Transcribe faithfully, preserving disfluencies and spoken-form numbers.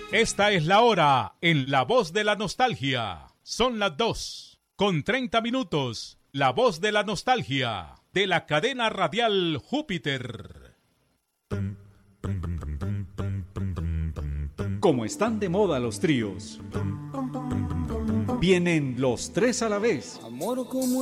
Esta es la hora en La Voz de la Nostalgia. Son las dos con treinta minutos. La Voz de la Nostalgia de la cadena radial Júpiter. Como están de moda los tríos, vienen los tres a la vez. Amor como